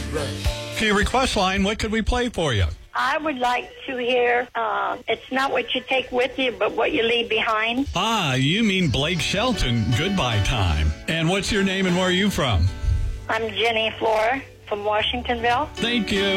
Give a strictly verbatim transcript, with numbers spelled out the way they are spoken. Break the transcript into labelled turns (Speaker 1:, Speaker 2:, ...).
Speaker 1: For your request line, what could we play for you?
Speaker 2: I would like to hear, uh, it's not what you take with you, but what you leave behind.
Speaker 1: Ah, you mean Blake Shelton, Goodbye Time. And what's your name and where are you from?
Speaker 2: I'm Jenny Flora from Washingtonville.
Speaker 1: Thank you.